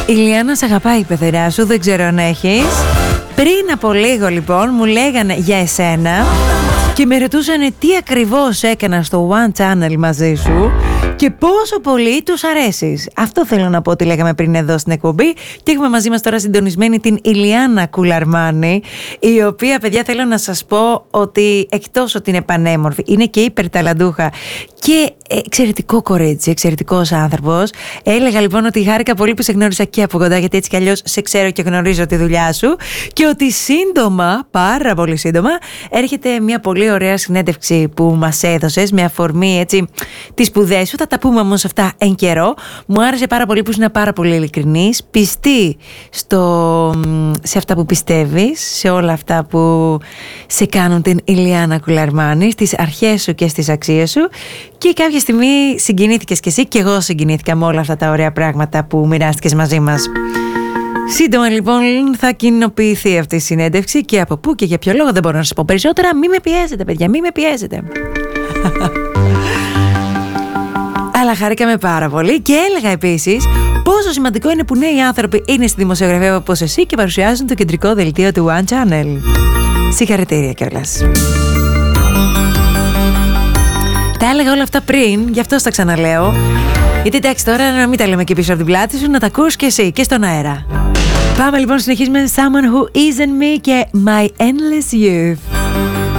Η Λιάννα σ' αγαπάει, πεθερά σου, δεν ξέρω αν έχεις. Πριν από λίγο λοιπόν μου λέγανε για εσένα και με ρωτούσαν τι ακριβώς έκανα στο One Channel μαζί σου και πόσο πολύ τους αρέσεις. Αυτό θέλω να πω ότι λέγαμε πριν εδώ στην εκπομπή. Και έχουμε μαζί μας τώρα συντονισμένη την Ηλιάνα Κουλαρμάνη, η οποία, παιδιά, θέλω να σας πω ότι εκτός ότι είναι πανέμορφη, είναι και υπερταλαντούχα και εξαιρετικό κορίτσι, εξαιρετικός άνθρωπος. Έλεγα λοιπόν ότι χάρηκα πολύ που σε γνώρισα και από κοντά, γιατί έτσι κι αλλιώς σε ξέρω και γνωρίζω τη δουλειά σου, και ότι σύντομα, πάρα πολύ σύντομα, έρχεται μια πολύ ωραία συνέντευξη που μας έδωσες με αφορμή, έτσι, τις σπουδές σου. Θα τα πούμε όμως αυτά εν καιρό. Μου άρεσε πάρα πολύ που είσαι πάρα πολύ ειλικρινής, πιστή σε αυτά που πιστεύεις, σε όλα αυτά που σε κάνουν την Ηλιάνα Κουλαρμάνη, στις αρχές σου και στις αξίες σου. Και κάποια στιγμή συγκινήθηκες κι εσύ, και εγώ συγκινήθηκα με όλα αυτά τα ωραία πράγματα που μοιράστηκες μαζί μας. Σύντομα λοιπόν θα κοινοποιηθεί αυτή η συνέντευξη, και από πού και για ποιο λόγο δεν μπορώ να σας πω περισσότερα. Μη με πιέζετε, παιδιά, μη με πιέζετε. Αλλά χαρήκαμε πάρα πολύ και έλεγα επίσης πόσο σημαντικό είναι που νέοι άνθρωποι είναι στη δημοσιογραφία όπως εσύ και παρουσιάζουν το κεντρικό δελτίο του One Channel. Συγχαρητήρια κιόλας. Τα έλεγα όλα αυτά πριν, γι' αυτό στα ξαναλέω. Γιατί εντάξει, τώρα να μην τα λέμε και πίσω από την πλάτη σου, να τα ακούς και εσύ και στον αέρα. Πάμε λοιπόν, συνεχίζουμε Someone Who Isn't Me και My Endless Youth.